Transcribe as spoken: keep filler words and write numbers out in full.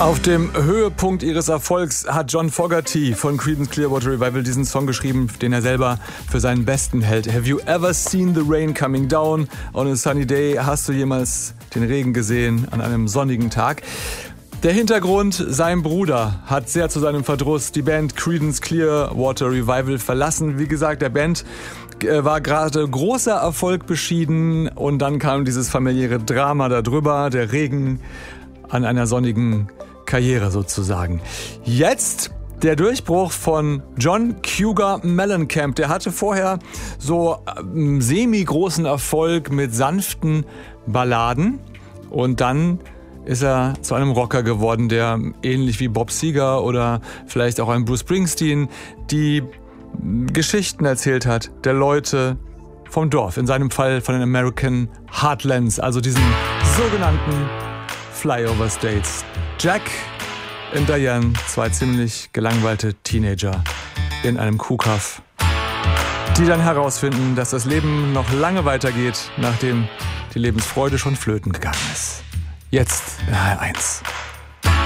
Auf dem Höhepunkt ihres Erfolgs hat John Fogerty von Creedence Clearwater Revival diesen Song geschrieben, den er selber für seinen besten hält. Have you ever seen the rain coming down on a sunny day? Hast du jemals den Regen gesehen an einem sonnigen Tag? Der Hintergrund: sein Bruder hat sehr zu seinem Verdruss die Band Creedence Clearwater Revival verlassen. Wie gesagt, der Band war gerade großer Erfolg beschieden und dann kam dieses familiäre Drama darüber, der Regen an einer sonnigen Karriere sozusagen. Jetzt der Durchbruch von John Cougar Mellencamp. Der hatte vorher so ähm, semi-großen Erfolg mit sanften Balladen und dann ist er zu einem Rocker geworden, der ähnlich wie Bob Seger oder vielleicht auch ein Bruce Springsteen die Geschichten erzählt hat der Leute vom Dorf, in seinem Fall von den American Heartlands, also diesen sogenannten Flyover States. Jack und Diane, zwei ziemlich gelangweilte Teenager in einem Kuhkaff, die dann herausfinden, dass das Leben noch lange weitergeht, nachdem die Lebensfreude schon flöten gegangen ist. Jetzt in H R eins.